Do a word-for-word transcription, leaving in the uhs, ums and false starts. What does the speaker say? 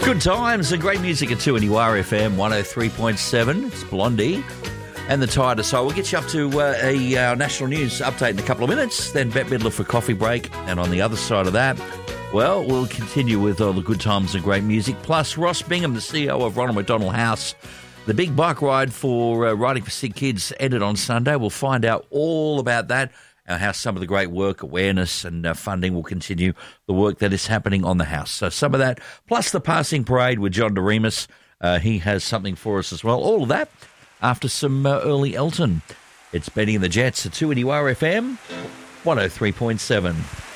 Good times and great music at two N U R F M one oh three point seven. It's Blondie and the Tired Soul. We'll get you up to uh, a uh, national news update in a couple of minutes, then Bette Midler for coffee break. And on the other side of that, well, we'll continue with all the good times and great music. Plus, Ross Bingham, the C E O of Ronald McDonald House. The big bike ride for uh, Riding for Sick Kids ended on Sunday. We'll find out all about that, uh, how some of the great work, awareness and uh, funding will continue the work that is happening on the house. So some of that, plus the passing parade with John DeRemus. Uh, he has something for us as well. All of that after some uh, early Elton. It's Benny and the Jets at two N U R F M one oh three point seven.